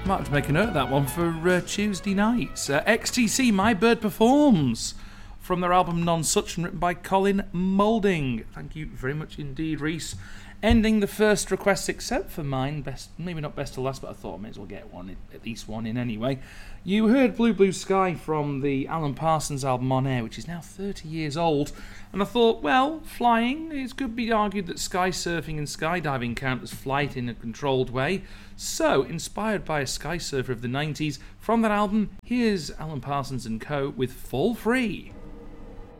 Might have to make a note of that one for Tuesday nights. XTC, My Bird Performs, from their album Non-Such, written by Colin Moulding. Thank you very much indeed, Reese. Ending the first request, except for mine, maybe not best to last, but I thought I may as well get one, at least one in anyway. You heard Blue Blue Sky from the Alan Parsons album On Air, which is now 30 years old, and I thought, well, flying, it could be argued that sky surfing and skydiving count as flight in a controlled way. So, inspired by a sky surfer of the 90s, from that album, here's Alan Parsons and Co. with Fall Free.